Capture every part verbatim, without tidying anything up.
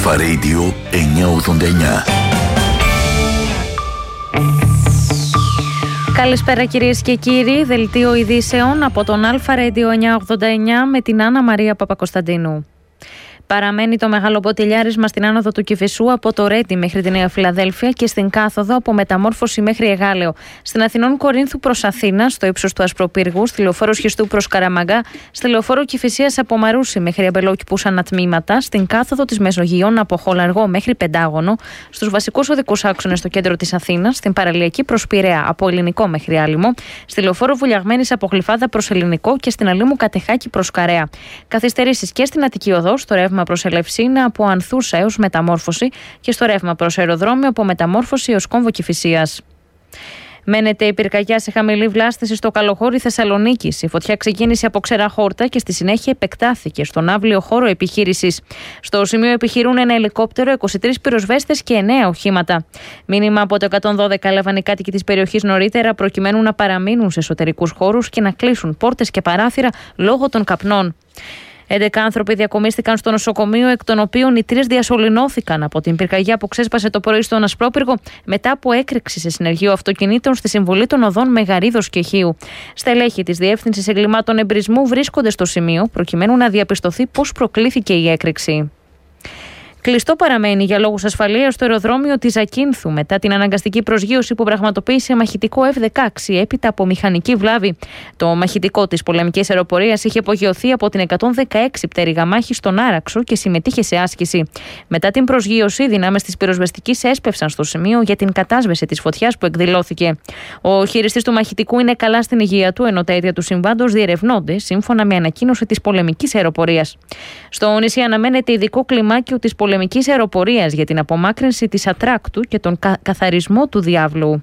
Αλφα Radio εννιακόσια ογδόντα εννιά. Καλησπέρα κυρίες και κύριοι, δελτίο ειδήσεων από τον Αλφα Radio εννιακόσια ογδόντα εννιά με την Άννα Μαρία Παπακοσταντίνου. Παραμένει το μεγάλο ποτηλιάρισμα στην άνοδο του Κηφισού από το Ρέτι μέχρι τη Νέα Φιλαδέλφια και στην κάθοδο από Μεταμόρφωση μέχρι Εγάλεο. Στην Αθηνών Κορίνθου προς Αθήνα, στο ύψος του Ασπροπύργου, στη λεωφόρο Σχιστού προς Καραμαγκά, στη λεωφόρο Κηφισίας από Μαρούσι μέχρι Αμπελόκηπους ανατμήματα, στην κάθοδο της Μεσογείων από Χολαργό μέχρι Πεντάγωνο, στους βασικούς οδικούς άξονες στο κέντρο της Αθήνας, στην παραλιακή προς Πειραιά από Ελληνικό μέχρι Άλυμο, στη λεωφόρο Βουλιαγμένης από Γλυφάδα προς Ελληνικό και στην Αλήμου Κατεχάκη προς Καρέα. Καθυστερήσεις και στην Αττική Οδό, στο ρεύμα προς Ελευσίνα από Ανθούσα έως Μεταμόρφωση και στο ρεύμα προς αεροδρόμιο από Μεταμόρφωση έως Κόμβο Κηφισίας. Μένεται η πυρκαγιά σε χαμηλή βλάστηση στο Καλοχώρι Θεσσαλονίκης. Η φωτιά ξεκίνησε από ξερά χόρτα και στη συνέχεια επεκτάθηκε στον άβλιο χώρο επιχείρησης. Στο σημείο επιχειρούν ένα ελικόπτερο, είκοσι τρεις πυροσβέστες και εννέα οχήματα. Μήνυμα από το εκατόν δώδεκα έλαβαν οι κάτοικοι της περιοχής νωρίτερα προκειμένου να παραμείνουν σε εσωτερικούς χώρους και να κλείσουν πόρτες και παράθυρα λόγω των καπνών. έντεκα άνθρωποι διακομίστηκαν στο νοσοκομείο, εκ των οποίων οι τρεις διασωληνώθηκαν από την πυρκαγιά που ξέσπασε το πρωί στον Ασπρόπυργο μετά από έκρηξη σε συνεργείο αυτοκινήτων στη συμβολή των οδών Μεγαρίδος και Χίου. Στελέχη της Διεύθυνσης Εγκλημάτων Εμπρισμού βρίσκονται στο σημείο προκειμένου να διαπιστωθεί πώς προκλήθηκε η έκρηξη. Κλειστό παραμένει για λόγους ασφαλείας στο αεροδρόμιο της Ακίνθου μετά την αναγκαστική προσγείωση που πραγματοποίησε μαχητικό εφ δεκαέξι έπειτα από μηχανική βλάβη. Το μαχητικό της πολεμικής αεροπορίας είχε απογειωθεί από την εκατόν δεκαέξι πτέρυγα μάχη στον Άραξο και συμμετείχε σε άσκηση. Μετά την προσγείωση, οι δυνάμεις της πυροσβεστικής έσπευσαν στο σημείο για την κατάσβεση της φωτιάς που εκδηλώθηκε. Ο χειριστής του μαχητικού είναι καλά στην υγεία του, ενώ τα αίτια του συμβάντος διερευνώνται σύμφωνα με ανακοίνωση της πολεμικής αεροπορίας. Στο νησί αναμένεται ειδικό κλιμάκιο της πολεμικής αεροπορίας για την απομάκρυνση της ατράκτου και τον κα- καθαρισμό του διάβλου.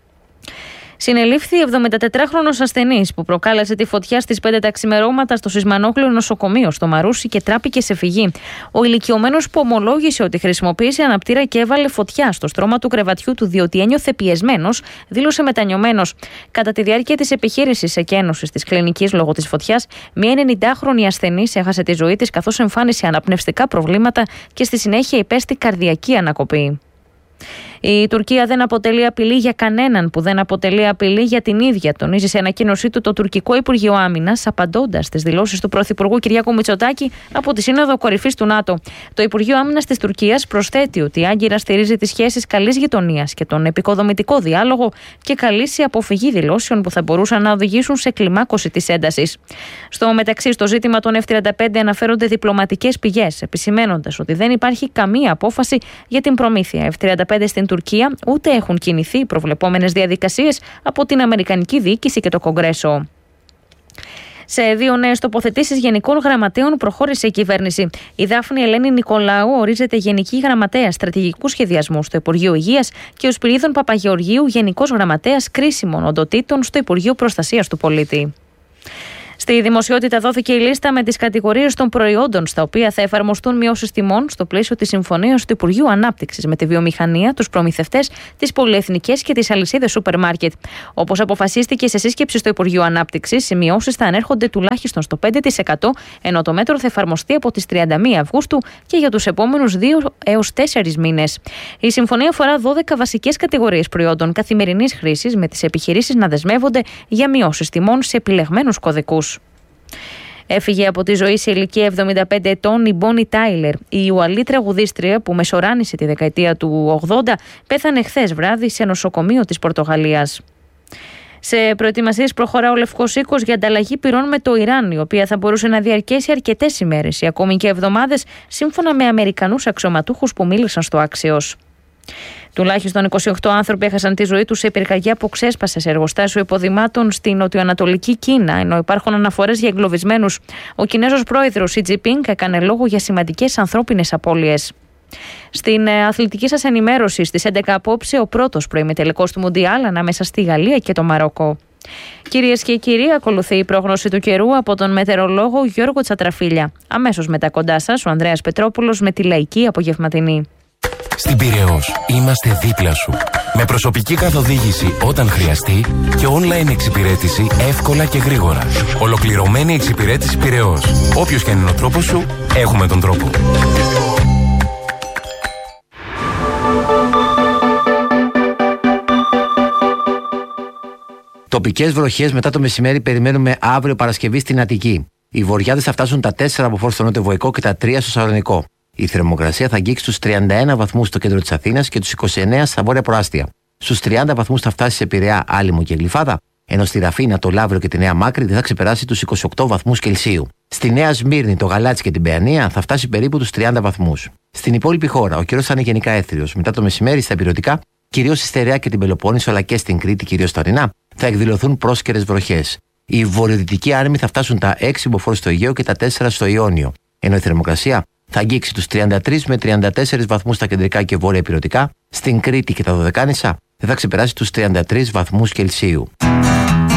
Συνελήφθη εβδομηντατετράχρονος ασθενής που προκάλεσε τη φωτιά στις πέντε τα ξημερώματα στο Σισμανόκλειο νοσοκομείο στο Μαρούσι και τράπηκε σε φυγή. Ο ηλικιωμένος που ομολόγησε ότι χρησιμοποίησε αναπτήρα και έβαλε φωτιά στο στρώμα του κρεβατιού του διότι ένιωθε πιεσμένος, δήλωσε μετανιωμένος. Κατά τη διάρκεια της επιχείρησης εκένωσης της κλινικής λόγω της φωτιάς, μια ενενηντάχρονη ασθενής έχασε τη ζωή της καθώς εμφάνισε αναπνευστικά προβλήματα και στη συνέχεια υπέστη καρδιακή ανακοπή. Η Τουρκία δεν αποτελεί απειλή για κανέναν που δεν αποτελεί απειλή για την ίδια, τονίζει σε ανακοίνωσή του το τουρκικό Υπουργείο Άμυνας, απαντώντας στις δηλώσεις του Πρωθυπουργού Κυριάκου Μητσοτάκη από τη Σύνοδο Κορυφής του ΝΑΤΟ. Το Υπουργείο Άμυνας της Τουρκίας προσθέτει ότι η Άγκυρα στηρίζει τις σχέσεις καλής γειτονίας και τον επικοδομητικό διάλογο και καλεί σε αποφυγή δηλώσεων που θα μπορούσαν να οδηγήσουν σε κλιμάκωση της έντασης. Στο μεταξύ, στο ζήτημα των εφ τριάντα πέντε αναφέρονται διπλωματικές πηγές, επισημαίνοντας ότι δεν υπάρχει καμία απόφαση για την προμήθεια εφ τριάντα πέντε στην Τουρκία, ούτε έχουν κινηθεί οι προβλεπόμενες διαδικασίες από την Αμερικανική Διοίκηση και το Κογκρέσο. Σε δύο νέες τοποθετήσεις γενικών γραμματέων προχώρησε η κυβέρνηση. Η Δάφνη Ελένη Νικολάου ορίζεται γενική γραμματέα στρατηγικού σχεδιασμού στο Υπουργείο Υγείας και ο Σπυρίδων Παπαγεωργίου γενικός γραμματέας κρίσιμων οντοτήτων στο Υπουργείο Προστασίας του Πολίτη. Στη δημοσιότητα δόθηκε η λίστα με τις κατηγορίες των προϊόντων στα οποία θα εφαρμοστούν μειώσεις τιμών στο πλαίσιο της συμφωνίας του Υπουργείου Ανάπτυξης με τη βιομηχανία, τους προμηθευτές, τις πολυεθνικές και τις αλυσίδες σούπερ μάρκετ. Όπως αποφασίστηκε σε σύσκεψη στο Υπουργείο Ανάπτυξης, οι μειώσεις θα ανέρχονται τουλάχιστον στο πέντε τοις εκατό, ενώ το μέτρο θα εφαρμοστεί από τις τριάντα μία Αυγούστου και για τους επόμενους δύο έως τέσσερις μήνες. Η συμφωνία αφορά δώδεκα βασικές κατηγορίες προϊόντων καθημερινής χρήσης, με τις επιχειρήσεις να δεσμεύονται για μειώσεις τιμών σε επιλεγμένους κωδικούς. Έφυγε από τη ζωή σε ηλικία εβδομήντα πέντε ετών η Μπόνι Τάιλερ. Η Ουαλή τραγουδίστρια που μεσοράνησε τη δεκαετία του ογδόντα πέθανε χθες βράδυ σε νοσοκομείο της Πορτογαλίας. Σε προετοιμασίες προχωρά ο Λευκός Οίκος για ανταλλαγή πυρών με το Ιράν, η οποία θα μπορούσε να διαρκέσει αρκετές ημέρες ή ακόμη και εβδομάδες, σύμφωνα με Αμερικανούς αξιωματούχους που μίλησαν στο Άξιος. Τουλάχιστον είκοσι οκτώ άνθρωποι έχασαν τη ζωή τους σε πυρκαγιά που ξέσπασε σε εργοστάσιο υποδημάτων στη νοτιοανατολική Κίνα, ενώ υπάρχουν αναφορές για εγκλωβισμένους. Ο Κινέζος πρόεδρος Σι Τζινπίνγκ έκανε λόγο για σημαντικές ανθρώπινες απώλειες. Στην αθλητική σας ενημέρωση, στις έντεκα απόψε, ο πρώτος προημιτελικός του Μουντιάλ ανάμεσα στη Γαλλία και το Μαρόκο. Κυρίες και κύριοι, ακολουθεί η πρόγνωση του καιρού από τον μετεωρολόγο Γιώργο Τσατραφίλια. Αμέσως μετά κοντά σας, ο Ανδρέας Πετρόπουλος με τη λαϊκή απογευματινή. Στην Πειραιώς είμαστε δίπλα σου. Με προσωπική καθοδήγηση όταν χρειαστεί και online εξυπηρέτηση εύκολα και γρήγορα. Ολοκληρωμένη εξυπηρέτηση Πειραιώς. Όποιος και αν είναι ο τρόπος σου, έχουμε τον τρόπο. Τοπικές βροχές μετά το μεσημέρι περιμένουμε αύριο Παρασκευή στην Αττική. Οι βοριάδες θα φτάσουν τα τέσσερα από φόρ στο νότιο-βοϊκό και τα τρία στο Σαλονικό. Η θερμοκρασία θα αγγίξει τους τριάντα ένα βαθμούς στο κέντρο της Αθήνας και τους είκοσι εννέα στα βόρεια προάστια. Στους τριάντα βαθμούς θα φτάσει σε Πειραιά, Άλυμο και Γλυφάδα, ενώ στη Ραφίνα, το Λαύριο και τη Νέα Μάκρη δεν θα ξεπεράσει τους είκοσι οκτώ βαθμούς Κελσίου. Στη Νέα Σμύρνη, το Γαλάτσι και την Παιανία θα φτάσει περίπου τους τριάντα βαθμούς. Στην υπόλοιπη χώρα, ο καιρός θα είναι γενικά έθριος. Μετά το μεσημέρι, στα ηπειρωτικά, κυρίως στη Στερεά και την Πελοπόννησο, αλλά και στην Κρήτη, κυρίως στα ορεινά, θα εκδηλωθούν πρόσκαιρες βροχές. Οι βορειοδυτικοί άρμοι θα φτάσουν τα έξι μποφόρ στο Αιγαίο και τα τέσσερα στο Ιόνιο, ενώ η θερμοκρασία θα αγγίξει τους τριάντα τρεις με τριάντα τέσσερα βαθμούς στα κεντρικά και βόρεια ηπειρωτικά, στην Κρήτη και τα Δωδεκάνησα δεν θα ξεπεράσει τους τριάντα τρεις βαθμούς Κελσίου.